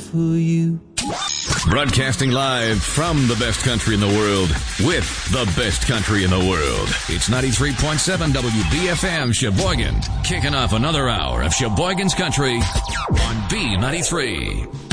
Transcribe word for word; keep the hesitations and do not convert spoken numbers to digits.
for you. Broadcasting live from the best country in the world with the best country in the world. It's ninety-three point seven W B F M Sheboygan. Kicking off another hour of Sheboygan's Country on B ninety-three.